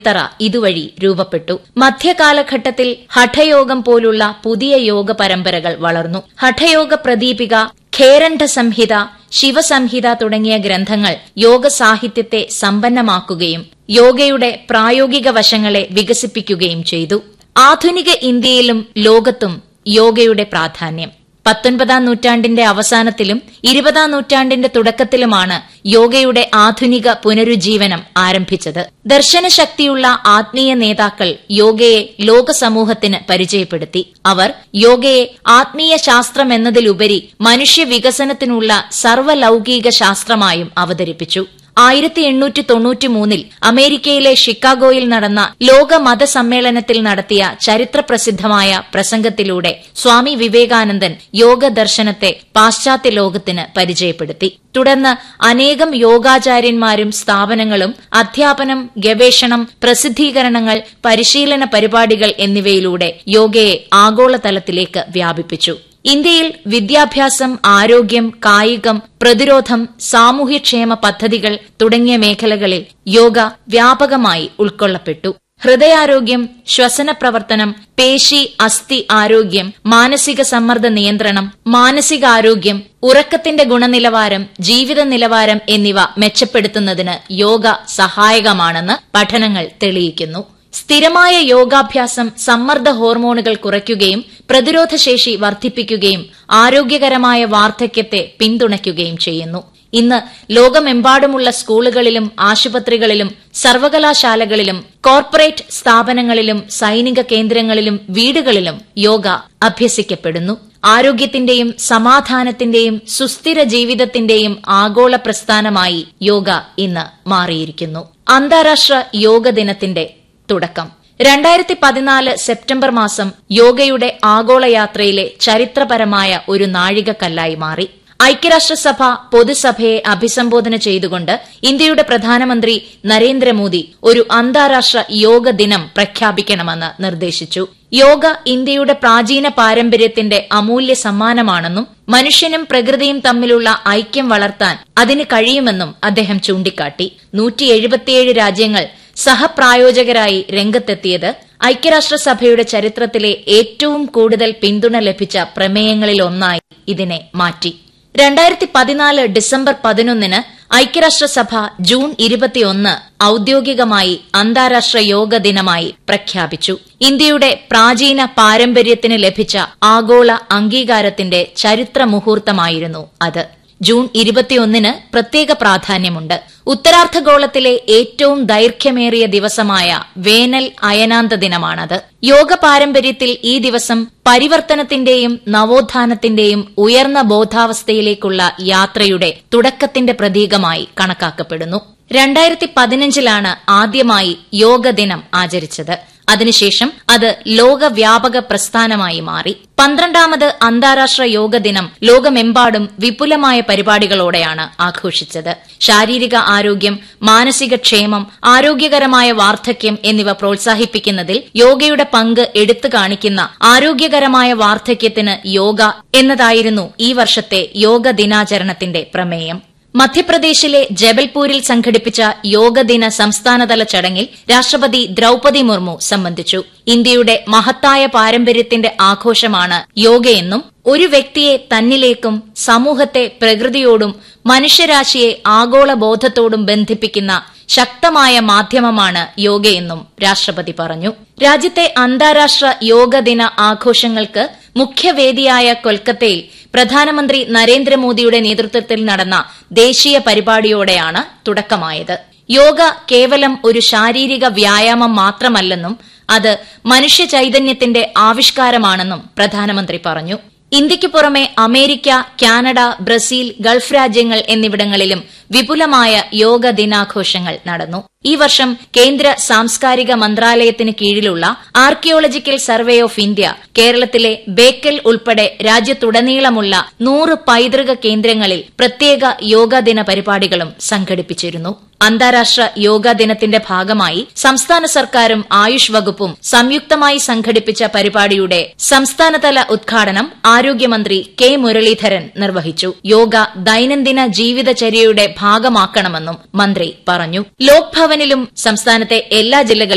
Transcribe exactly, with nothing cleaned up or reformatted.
ത്തറ ഇതുവഴി രൂപപ്പെട്ടു. മധ്യകാലഘട്ടത്തിൽ ഹഠയോഗം പോലുള്ള പുതിയ യോഗ പരമ്പരകൾ വളർന്നു. ഹഠയോഗ പ്രദീപിക, ഖേരണ്ഡ സംഹിത, ശിവസംഹിത തുടങ്ങിയ ഗ്രന്ഥങ്ങൾ യോഗ സാഹിത്യത്തെ സമ്പന്നമാക്കുകയും യോഗയുടെ പ്രായോഗിക വശങ്ങളെ വികസിപ്പിക്കുകയും ചെയ്തു. ആധുനിക ഇന്ത്യയിലും ലോകത്തും യോഗയുടെ പ്രാധാന്യം പത്തൊൻപതാം നൂറ്റാണ്ടിന്റെ അവസാനത്തിലും ഇരുപതാം നൂറ്റാണ്ടിന്റെ തുടക്കത്തിലുമാണ് യോഗയുടെ ആധുനിക പുനരുജ്ജീവനം ആരംഭിച്ചത്. ദർശനശക്തിയുള്ള ആത്മീയ നേതാക്കൾ യോഗയെ ലോകസമൂഹത്തിന് പരിചയപ്പെടുത്തി. അവർ യോഗയെ ആത്മീയ ശാസ്ത്രമെന്നതിലുപരി മനുഷ്യ വികസനത്തിനുള്ള സർവ്വലൌകിക ശാസ്ത്രമായും അവതരിപ്പിച്ചു. ആയിരത്തി എണ്ണൂറ്റി തൊണ്ണൂറ്റി മൂന്നിൽ അമേരിക്കയിലെ ഷിക്കാഗോയിൽ നടന്ന ലോക മതസമ്മേളനത്തിൽ നടത്തിയ ചരിത്രപ്രസിദ്ധമായ പ്രസംഗത്തിലൂടെ സ്വാമി വിവേകാനന്ദൻ യോഗ ദർശനത്തെ പാശ്ചാത്യ ലോകത്തിന് പരിചയപ്പെടുത്തി. തുടർന്ന് അനേകം യോഗാചാര്യന്മാരും സ്ഥാപനങ്ങളും അധ്യാപനം, ഗവേഷണം, പ്രസിദ്ധീകരണങ്ങൾ, പരിശീലന പരിപാടികൾ എന്നിവയിലൂടെ യോഗയെ ആഗോളതലത്തിലേക്ക് വ്യാപിപ്പിച്ചു. ഇന്ത്യയിൽ വിദ്യാഭ്യാസം, ആരോഗ്യം, കായികം, പ്രതിരോധം, സാമൂഹ്യക്ഷേമ പദ്ധതികൾ തുടങ്ങിയ മേഖലകളിൽ യോഗ വ്യാപകമായി ഉൾക്കൊള്ളപ്പെട്ടു. ഹൃദയാരോഗ്യം, ശ്വസന പ്രവർത്തനം, പേശി അസ്ഥി ആരോഗ്യം, മാനസിക സമ്മർദ്ദ നിയന്ത്രണം, മാനസികാരോഗ്യം, ഉറക്കത്തിന്റെ ഗുണനിലവാരം, ജീവിത നിലവാരം എന്നിവ മെച്ചപ്പെടുത്തുന്നതിന് യോഗ സഹായകമാണെന്ന് പഠനങ്ങൾ തെളിയിക്കുന്നു. സ്ഥിരമായ യോഗാഭ്യാസം സമ്മർദ്ദ ഹോർമോണുകൾ കുറയ്ക്കുകയും പ്രതിരോധശേഷി വർദ്ധിപ്പിക്കുകയും ആരോഗ്യകരമായ വാർദ്ധക്യത്തെ പിന്തുണയ്ക്കുകയും ചെയ്യുന്നു. ഇന്ന് ലോകമെമ്പാടുമുള്ള സ്കൂളുകളിലും ആശുപത്രികളിലും സർവകലാശാലകളിലും കോർപ്പറേറ്റ് സ്ഥാപനങ്ങളിലും സൈനിക കേന്ദ്രങ്ങളിലും വീടുകളിലും യോഗ അഭ്യസിക്കപ്പെടുന്നു. ആരോഗ്യത്തിന്റെയും സമാധാനത്തിന്റെയും സുസ്ഥിര ജീവിതത്തിന്റെയും ആഗോള പ്രസ്ഥാനമായി യോഗ ഇന്ന് മാറിയിരിക്കുന്നു. അന്താരാഷ്ട്ര യോഗ ദിനത്തിന്റെ തുടക്കം രണ്ടായിരത്തി പതിനാല് സെപ്റ്റംബർ മാസം യോഗയുടെ ആഗോളയാത്രയിലെ ചരിത്രപരമായ ഒരു നാഴികക്കല്ലായി മാറി. ഐക്യരാഷ്ട്രസഭ പൊതുസഭയെ അഭിസംബോധന ചെയ്തുകൊണ്ട് ഇന്ത്യയുടെ പ്രധാനമന്ത്രി നരേന്ദ്രമോദി ഒരു അന്താരാഷ്ട്ര യോഗ ദിനം പ്രഖ്യാപിക്കണമെന്ന് നിർദ്ദേശിച്ചു. യോഗ ഇന്ത്യയുടെ പ്രാചീന പാരമ്പര്യത്തിന്റെ അമൂല്യ സമ്മാനമാണെന്നും മനുഷ്യനും പ്രകൃതിയും തമ്മിലുള്ള ഐക്യം വളർത്താൻ അതിന് കഴിയുമെന്നും അദ്ദേഹം ചൂണ്ടിക്കാട്ടി. നൂറ്റി എഴുപത്തിയേഴ് രാജ്യങ്ങൾ സഹപ്രായോജകരായി രംഗത്തെത്തിയത് ഐക്യരാഷ്ട്രസഭയുടെ ചരിത്രത്തിലെ ഏറ്റവും കൂടുതൽ പിന്തുണ ലഭിച്ച പ്രമേയങ്ങളിലൊന്നായി ഇതിനെ മാറ്റി. രണ്ടായിരത്തി പതിനാല് ഡിസംബർ പതിനൊന്നിന് ഐക്യരാഷ്ട്രസഭ ജൂൺ ഇരുപത്തിയൊന്ന് ഔദ്യോഗികമായി അന്താരാഷ്ട്ര യോഗ ദിനമായി പ്രഖ്യാപിച്ചു. ഇന്ത്യയുടെ പ്രാചീന പാരമ്പര്യത്തിന് ലഭിച്ച ആഗോള അംഗീകാരത്തിന്റെ ചരിത്ര മുഹൂർത്തമായിരുന്നു അത്. ജൂൺ ഇരുപത്തിയൊന്നിന് പ്രത്യേക പ്രാധാന്യമുണ്ട്. ഉത്തരാർദ്ധഗോളത്തിലെ ഏറ്റവും ദൈർഘ്യമേറിയ ദിവസമായ വേനൽ അയനാന്ത ദിനമാണത്. യോഗ പാരമ്പര്യത്തിൽ ഈ ദിവസം പരിവർത്തനത്തിന്റെയും നവോത്ഥാനത്തിന്റെയും ഉയർന്ന ബോധാവസ്ഥയിലേക്കുള്ള യാത്രയുടെ തുടക്കത്തിന്റെ പ്രതീകമായി കണക്കാക്കപ്പെടുന്നു. രണ്ടായിരത്തി പതിനഞ്ചിലാണ് ആദ്യമായി യോഗ ദിനം ആചരിച്ചത്. അതിനുശേഷം അത് ലോകവ്യാപക പ്രസ്ഥാനമായി മാറി. പന്ത്രണ്ടാമത് അന്താരാഷ്ട്ര യോഗ ദിനം ലോകമെമ്പാടും വിപുലമായ പരിപാടികളോടെയാണ് ആഘോഷിച്ചത്. ശാരീരിക ആരോഗ്യം, മാനസിക ക്ഷേമം, ആരോഗ്യകരമായ വാർദ്ധക്യം എന്നിവ പ്രോത്സാഹിപ്പിക്കുന്നതിൽ യോഗയുടെ പങ്ക് എടുത്തു കാണിക്കുന്ന ആരോഗ്യകരമായ വാർദ്ധക്യത്തിന് യോഗ എന്നതായിരുന്നു ഈ വർഷത്തെ യോഗ ദിനാചരണത്തിന്റെ പ്രമേയം. മധ്യപ്രദേശിലെ ജബൽപൂരിൽ സംഘടിപ്പിച്ച യോഗദിന സംസ്ഥാനതല ചടങ്ങിൽ രാഷ്ട്രപതി ദ്രൌപദി മുർമു സംബന്ധിച്ചു. ഇന്ത്യയുടെ മഹത്തായ പാരമ്പര്യത്തിന്റെ ആഘോഷമാണ് യോഗയെന്നും ഒരു വ്യക്തിയെ തന്നിലേക്കും സമൂഹത്തെ പ്രകൃതിയോടും മനുഷ്യരാശിയെ ആഗോള ബോധത്തോടും ബന്ധിപ്പിക്കുന്ന ശക്തമായ മാധ്യമമാണ് യോഗയെന്നും രാഷ്ട്രപതി പറഞ്ഞു. രാജ്യത്തെ അന്താരാഷ്ട്ര യോഗ ദിന ആഘോഷങ്ങൾക്ക് മുഖ്യവേദിയായ കൊൽക്കത്തയിൽ പ്രധാനമന്ത്രി നരേന്ദ്രമോദിയുടെ നേതൃത്വത്തിൽ നടന്ന ദേശീയ പരിപാടിയോടെയാണ് തുടക്കമായത്. യോഗ കേവലം ഒരു ശാരീരിക വ്യായാമം മാത്രമല്ലെന്നും അത് മനുഷ്യ ചൈതന്യത്തിന്റെ ആവിഷ്കാരമാണെന്നും പ്രധാനമന്ത്രി പറഞ്ഞു. ഇന്ത്യയ്ക്ക് പുറമെ അമേരിക്ക, കാനഡ, ബ്രസീൽ, ഗൾഫ് രാജ്യങ്ങൾ എന്നിവിടങ്ങളിലും വിപുലമായ യോഗ ദിനാഘോഷങ്ങൾ നടന്നു. ഈ വർഷം കേന്ദ്ര സാംസ്കാരിക മന്ത്രാലയത്തിന് കീഴിലുള്ള ആർക്കിയോളജിക്കൽ സർവേ ഓഫ് ഇന്ത്യ കേരളത്തിലെ ബേക്കൽ ഉൾപ്പെടെ രാജ്യത്തുടനീളമുള്ള നൂറ് പൈതൃക കേന്ദ്രങ്ങളിൽ പ്രത്യേക യോഗാദിന പരിപാടികളും സംഘടിപ്പിച്ചിരുന്നു. അന്താരാഷ്ട്ര യോഗാ ദിനത്തിന്റെ ഭാഗമായി സംസ്ഥാന സർക്കാരും ആയുഷ് വകുപ്പും സംയുക്തമായി സംഘടിപ്പിച്ച പരിപാടിയുടെ സംസ്ഥാനതല ഉദ്ഘാടനം ആരോഗ്യമന്ത്രി കെ മുരളീധരൻ നിർവഹിച്ചു. യോഗ ദൈനംദിന ജീവിതചര്യയുടെ ഭാഗമാക്കണമെന്നും മന്ത്രി പറഞ്ഞു. ലോക് ഭവനിലും സംസ്ഥാനത്തെ എല്ലാ ജില്ലകളിലും